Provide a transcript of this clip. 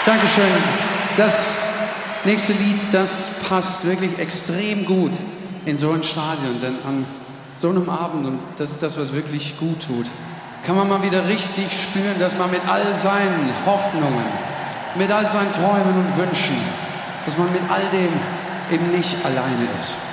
Dankeschön. Das nächste Lied, das passt wirklich extrem gut in so ein Stadion, denn an so einem Abend, und das ist das, was wirklich gut tut, kann man mal wieder richtig spüren, dass man mit all seinen Hoffnungen, mit all seinen Träumen und Wünschen, dass man mit all dem eben nicht alleine ist.